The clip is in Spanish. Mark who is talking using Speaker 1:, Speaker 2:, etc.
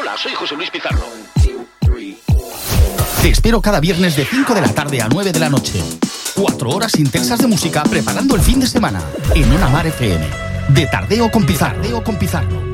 Speaker 1: Hola, soy José Luis Pizarro.
Speaker 2: Te espero cada viernes de 5 de la tarde a 9 de la noche. 4 horas intensas de música preparando el fin de semana en Una Mar FM. De Tardeo con Pizarro.